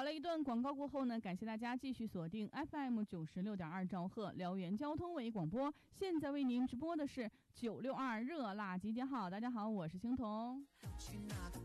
好了，一段广告过后呢，感谢大家继续锁定 FM96.2兆赫辽源交通为广播。现在为您直播的是962热辣集结号。大家好，我是青铜。